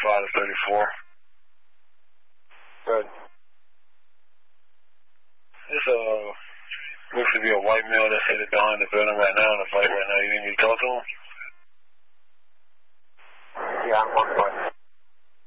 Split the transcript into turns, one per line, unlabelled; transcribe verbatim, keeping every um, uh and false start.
thirty-five to thirty-four.
Good.
This uh, looks to be a white male that's headed behind the building right now in the fight right now. You need me to talk to him?
Yeah, I'm on